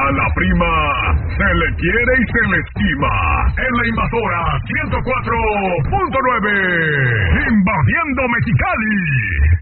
A la prima se le quiere y se le estima. En la invasora 104.9. Invadiendo Mexicali.